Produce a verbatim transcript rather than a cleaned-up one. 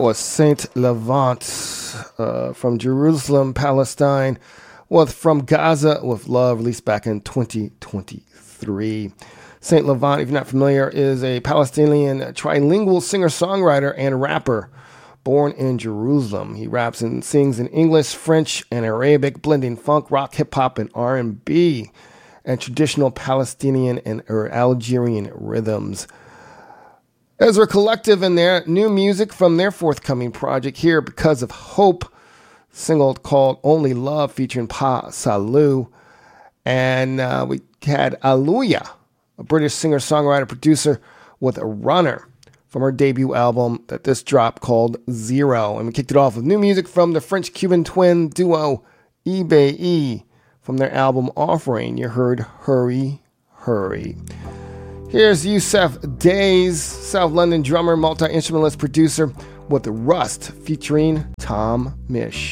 was Saint Levant uh, from Jerusalem, Palestine, with From Gaza with Love, released back in twenty twenty-three. Saint Levant, if you're not familiar, is a Palestinian trilingual singer-songwriter and rapper born in Jerusalem. He raps and sings in English, French, and Arabic, blending funk, rock, hip-hop, and R and B, and traditional Palestinian and Algerian rhythms. Ezra Collective and their new music from their forthcoming project here, Because of Hope, single called Only Love featuring Pa Salu. And uh, we had Aluya, a British singer-songwriter producer, with a Runner from her debut album that this dropped called Zero. And we kicked it off with new music from the French-Cuban twin duo Ibe from their album Offering. You heard Hurry, Hurry. Here's Yusuf Days, South London drummer, multi-instrumentalist producer, with Rust featuring Tom Misch.